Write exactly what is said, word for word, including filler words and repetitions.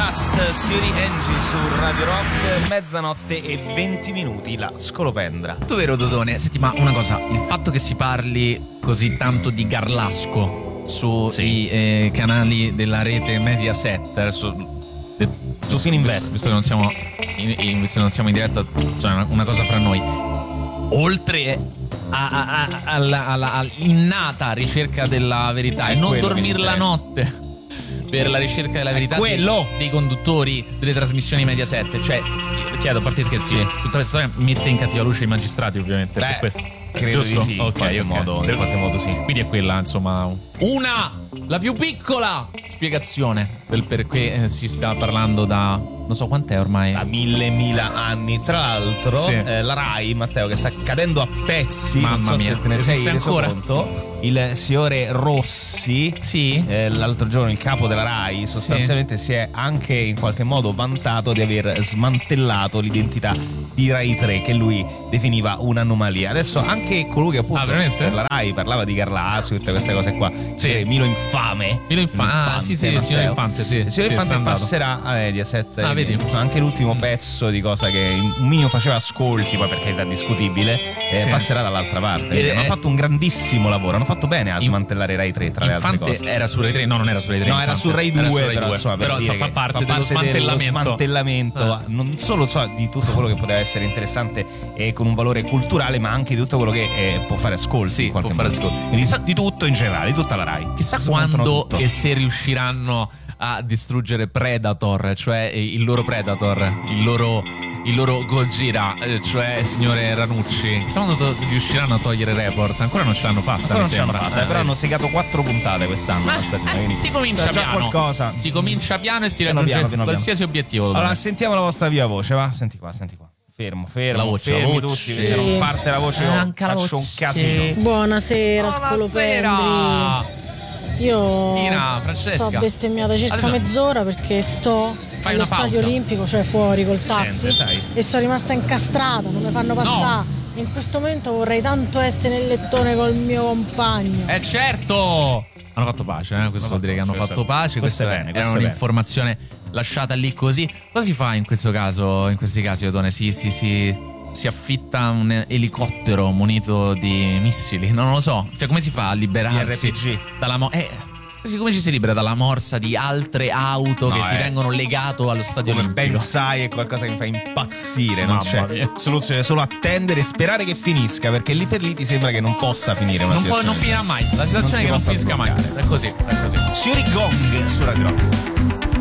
Dust, Siori Angie su Radio Rock, mezzanotte e venti minuti, la scolopendra. Tu vero Dodone? Senti, ma una cosa, il fatto che si parli così tanto di Garlasco sui sì. eh, canali della rete Mediaset adesso, eh, su Fininvest, visto che non siamo in, in, visto che non siamo in diretta, cioè una, una cosa fra noi, oltre a, a, a, alla, alla, all'innata ricerca della verità e non dormire la notte per la ricerca della verità dei, dei conduttori delle trasmissioni Mediaset, cioè chiedo, a parte i scherzi, sì. tutta questa storia mette in cattiva luce i magistrati, ovviamente. Beh, per questo credo giusto? di sì, okay, in qualche okay. modo, in qualche modo sì. Quindi è quella, insomma, una la più piccola spiegazione del perché eh, si sta parlando da non so quant'è ormai, da mille mila anni. Tra l'altro sì. eh, la Rai, Matteo, che sta cadendo a pezzi, mamma non so mia, se te ne sei reso ancora? conto. Il signore Rossi, sì. eh, l'altro giorno il capo della Rai, sostanzialmente sì. si è anche in qualche modo vantato di aver smantellato l'identità di Rai tre, che lui definiva un'anomalia. Adesso anche colui che appunto ah, per la Rai parlava di Garlasco, tutte queste cose qua, sì. Milo Infame, Milo Infame, ah sì sì, il signor Infante, sì, il signor sì, Infante passerà a Mediaset. Ah, vedi? Insomma, anche l'ultimo pezzo di cosa che un minimo faceva ascolti, poi per carità discutibile, eh, sì. passerà dall'altra parte. Ed hanno è... fatto un grandissimo lavoro, hanno fatto bene a smantellare Rai tre, tra le Infante altre cose. Era su Rai tre? No, non era su Rai tre. No, era su Rai due, però, però, insomma, per però dire fa parte, fa dello, parte smantellamento. dello smantellamento ah. non solo so, di tutto quello che poteva essere interessante e con un valore culturale, ma anche di tutto quello che eh, può fare ascolti. Sì, in qualche può fare modo. ascolti. Quindi, chissà, di tutto in generale, di tutta la Rai. Chissà quando e se riusciranno a distruggere Predator, cioè il loro Predator, il loro, il loro Gojira, cioè il signore Ranucci. Chissà quando riusciranno a togliere Report. Ancora non ce l'hanno fatta. Ancora non ce sembra. l'hanno fatta, eh, però hanno segato quattro puntate quest'anno. Ma, eh, si comincia piano. Qualcosa. Si comincia piano e si piano raggiunge piano, piano qualsiasi piano. obiettivo. Allora, dove. sentiamo la vostra viva voce, va? Senti qua, senti qua. Fermo, fermo, la voce, fermi la voce. tutti, se non parte la voce, Manca io la faccio voce. un casino. Buonasera, scolopendri. Io Nina, Francesca. sto bestemmiata circa Adesso... mezz'ora perché sto Fai allo una pausa. stadio olimpico, cioè fuori col si taxi, sente, e sono rimasta incastrata, non mi fanno passare. No. In questo momento vorrei tanto essere nel lettone col mio compagno. Eh certo! Hanno fatto pace, eh? questo vuol dire che hanno fatto pace. Questa bene, era un'informazione lasciata lì così. Cosa si fa in questo caso, in questi casi, Odone? Si, si, si, si affitta un elicottero munito di missili? No, non lo so. Cioè, come si fa a liberarsi R P G dalla mo- eh, come ci si libera dalla morsa di altre auto no, che ti eh. tengono legato allo stadio Come olimpico? ben sai, è qualcosa che mi fa impazzire. Non Mamma c'è mia. soluzione, solo attendere e sperare che finisca, perché lì per lì ti sembra che non possa finire una non, può, situazione. non finirà mai. La situazione non è che non finisca mai. sbloccare. È così, è così. Signori Gong su Radio Rock.